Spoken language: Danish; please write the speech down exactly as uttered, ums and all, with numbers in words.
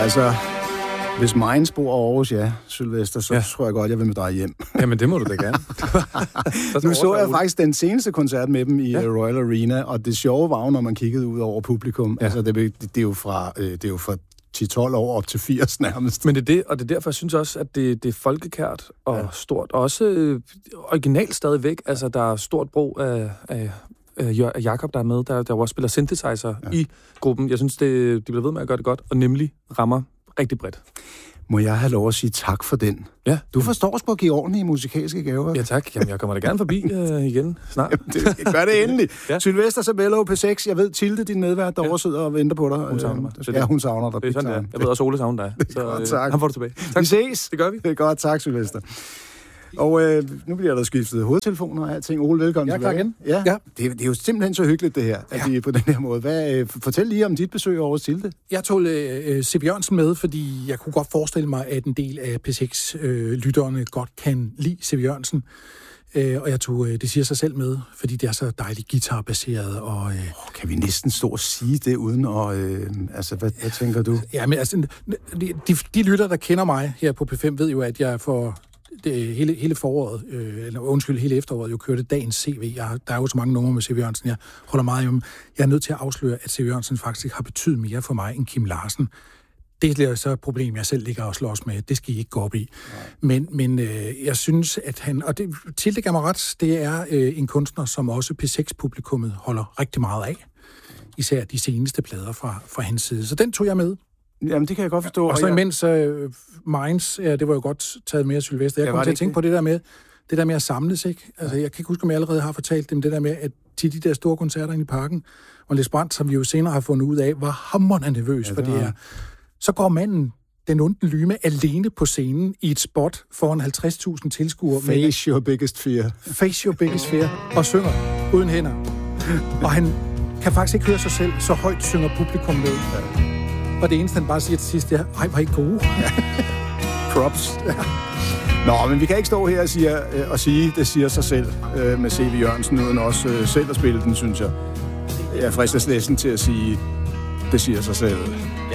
altså, hvis Mainz bor over Aarhus, ja, Sylvester, så ja. tror jeg godt, jeg vil med dig hjem. Jamen, det må du da gerne. Nu så jeg faktisk den seneste koncert med dem i ja. Royal Arena, og det sjove var jo, når man kiggede ud over publikum. Ja. Altså, det, det, er jo fra, det er jo fra ti tolv år op til firs nærmest. Men det er det, og det er derfor, jeg synes også, at det, det er folkekært og ja. stort. Og også øh, originalt stadigvæk. Altså, der er stort brug af... af Jakob, der er med, der, der også spiller synthesizer ja. i gruppen. Jeg synes, det, de bliver ved med at gøre det godt, og nemlig rammer rigtig bredt. Må jeg have lov at sige tak for den? Ja. Du forstår os på at give ordentlige musikalske gaver. Ja, tak. Jamen, jeg kommer da gerne forbi uh, igen snart. Jamen, det, gør det endelig. ja. Sylvester Sabello P seks. Jeg ved, Tilde, din medvært, der ja. sidder og venter på dig. Hun savner mig. Ja, hun savner dig. Det er sådan, ja. Jeg ved også, Ole savner dig. Så godt, tak. Han får det tilbage. Tak. Vi ses. Det gør vi. Det er godt. Tak, Sylvester. Og øh, nu bliver der skiftet hovedtelefoner og alting. Ole, velkommen ja, tilbage. Igen. Ja, ja. Det, det er jo simpelthen så hyggeligt, det her, at ja. vi er på den her måde. Hvad, øh, fortæl lige om dit besøg over Tilde. Jeg tog øh, C V Jørgensen med, fordi jeg kunne godt forestille mig, at en del af P seks-lytterne øh, godt kan lide C V Jørgensen. Øh, og jeg tog øh, Det siger sig selv med, fordi det er så dejligt guitarbaseret. Og, øh, oh, kan vi næsten stå og sige det uden at... Øh, altså, hvad, hvad tænker du? Ja, men altså, de, de, de lytter, der kender mig her på P fem, ved jo, at jeg får... Det, hele, hele foråret, øh, eller undskyld, hele efteråret, jo kørte dagens C V. Jeg, der er jo så mange numre med C V Jørgensen, jeg holder meget om. Jeg er nødt til at afsløre, at C V Jørgensen faktisk har betydet mere for mig end Kim Larsen. Det er så et problem, jeg selv ligger og slås med. Det skal I ikke gå op i. Nej. Men, men øh, jeg synes, at han... Og det, til det gav mig ret, det er øh, en kunstner, som også P seks-publikummet holder rigtig meget af. Især de seneste plader fra, fra hans side. Så den tog jeg med. Jamen, det kan jeg godt forstå. Og så jeg... imens uh, Mainz, ja, det var jo godt taget med af Sylvester. Jeg ja, kom til at tænke det? på det der med, det der med at samles, ikke? Altså, jeg kan ikke huske, om jeg allerede har fortalt dem det der med, at til de der store koncerter inde i parken, og Les Brandt, som vi jo senere har fundet ud af, var hamrende nervøs ja, for det her. Så går manden, den onde lyme, alene på scenen i et spot foran halvtreds tusind tilskuere. Face your biggest fear. Face your biggest fear. Og synger uden hænder. Og han kan faktisk ikke høre sig selv, så højt synger publikum med. Ja. Og det eneste, han bare siger til sidst, er, ej, hvor er I gode. Props. Ja. Nå, men vi kan ikke stå her og sige, øh, og sige det siger sig selv øh, med C V Jørgensen, uden også øh, selv at spille den, synes jeg. Jeg fristes næsten til at sige, det siger sig selv.